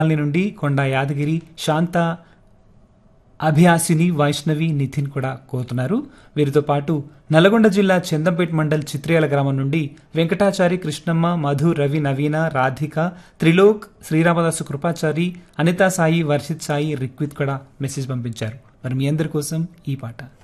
Colony నుండి కొండా యాదగిరి, శాంత, అభియాసిని, వైష్ణవి, నితిన్ కూడా కోరుతున్నారు. వీరితో పాటు నల్గొండ జిల్లా చందంపేట మండల్ చిత్రేల గ్రామం నుండి వెంకటాచారి, కృష్ణమ్మ, మధు, రవి, నవీన, రాధిక, త్రిలోక్, శ్రీరామదాసు, కృపాచారి, అనితా సాయి, వర్షిత్ సాయి, రిక్విత్ కూడా మెసేజ్ పంపించారు. మరి మీ అందరి కోసం ఈ పాట.